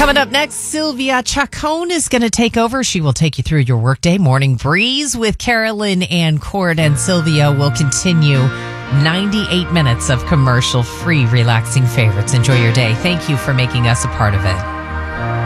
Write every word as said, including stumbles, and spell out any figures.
Coming up next, Sylvia Chacon is going to take over. She will take you through your workday. Morning Breeze with Carolyn and Cord, and Sylvia will continue ninety-eight minutes of commercial-free relaxing favorites. Enjoy your day. Thank you for making us a part of it.